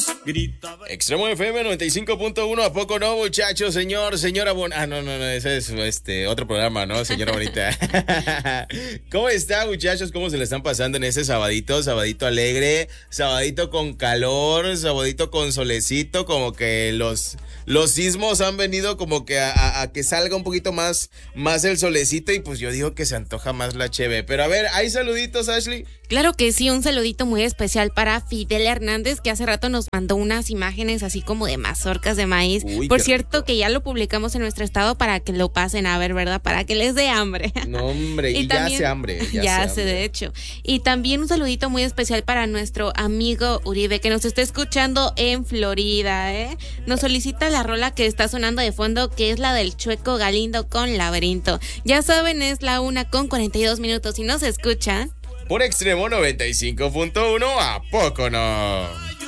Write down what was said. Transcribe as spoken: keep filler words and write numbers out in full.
Extremo F M noventa y cinco punto uno, ¿a poco no, muchachos? Señor, señora Bon... Ah, no, no, no, ese es este otro programa, ¿no? Señora bonita. ¿Cómo están, muchachos? ¿Cómo se le están pasando en ese sabadito? Sabadito alegre, sabadito con calor, sabadito con solecito, como que los... Los sismos han venido como que a, a, a que salga un poquito más, más el solecito y pues yo digo que se antoja más la cheve. Pero a ver, ¿hay saluditos, Ashley? Claro que sí, un saludito muy especial para Fidel Hernández, que hace rato nos mandó unas imágenes así como de mazorcas de maíz. Uy, Por qué cierto, rico. que ya lo publicamos en nuestro estado para que lo pasen a ver, ¿verdad? Para que les dé hambre. No, hombre, y, y también, ya hace hambre. Ya, ya hace sé, hambre. de hecho. Y también un saludito muy especial para nuestro amigo Uribe, que nos está escuchando en Florida, ¿eh? Nos solicita la rola que está sonando de fondo, que es la del Chueco Galindo con Laberinto. Ya saben, es la una con cuarenta y dos minutos y nos escuchan Por Extremo noventa y cinco punto uno, ¿a poco no?